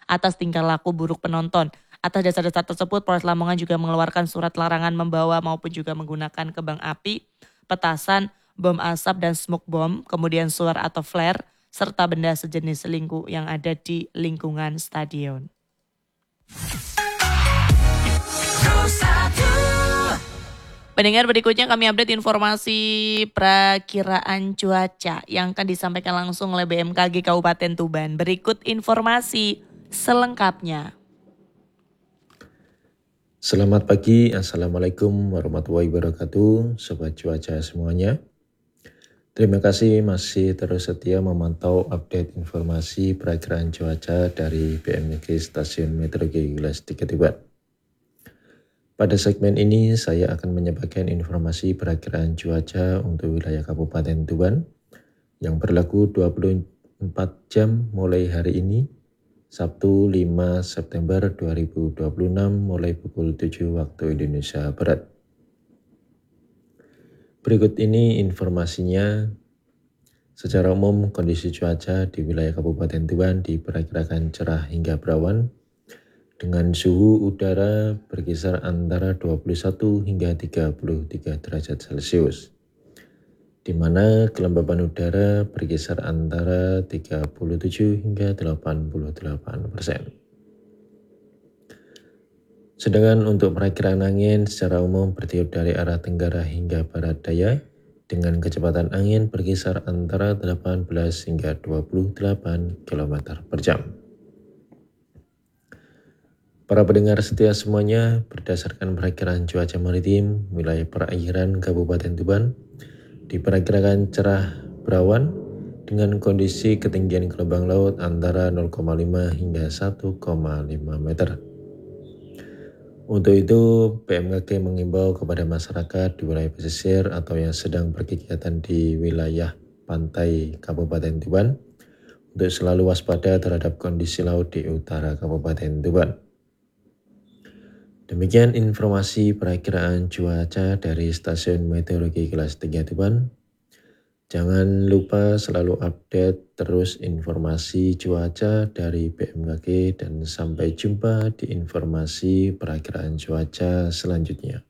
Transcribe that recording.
atas tingkah laku buruk penonton. Atas dasar-dasar tersebut, Polres Lamongan juga mengeluarkan surat larangan membawa maupun juga menggunakan kembang api, petasan, bom asap dan smoke bomb, kemudian suar atau flare, serta benda sejenis yang ada di lingkungan stadion. Pendengar, berikutnya kami update informasi perakiraan cuaca yang akan disampaikan langsung oleh BMKG Kabupaten Tuban. Berikut informasi selengkapnya. Selamat pagi, Assalamualaikum warahmatullahi wabarakatuh, Sobat Cuaca semuanya. Terima kasih masih terus setia memantau update informasi perakiraan cuaca dari BMKG Stasiun Meteorologi Gelas 3 Tuban. Pada segmen ini saya akan menyampaikan informasi perakiraan cuaca untuk wilayah Kabupaten Tuban yang berlaku 24 jam mulai hari ini, Sabtu 5 September 2026 mulai pukul 7 waktu Indonesia Barat. Berikut ini informasinya. Secara umum kondisi cuaca di wilayah Kabupaten Tuban diperkirakan cerah hingga berawan dengan suhu udara berkisar antara 21 hingga 33 derajat Celcius, di mana kelembaban udara berkisar antara 37 hingga 88%. Sedangkan untuk perakiraan angin secara umum bertiup dari arah tenggara hingga barat daya dengan kecepatan angin berkisar antara 18 hingga 28 km per jam. Para pendengar setia semuanya, berdasarkan perakiraan cuaca maritim wilayah perairan Kabupaten Tuban diperkirakan cerah berawan dengan kondisi ketinggian gelombang laut antara 0,5 hingga 1,5 meter. Untuk itu, BMKG mengimbau kepada masyarakat di wilayah pesisir atau yang sedang berkegiatan di wilayah pantai Kabupaten Tuban untuk selalu waspada terhadap kondisi laut di utara Kabupaten Tuban. Demikian informasi perakiraan cuaca dari Stasiun Meteorologi Gelas 3 Tuban. Jangan lupa selalu update terus informasi cuaca dari BMKG dan sampai jumpa di informasi perakiraan cuaca selanjutnya.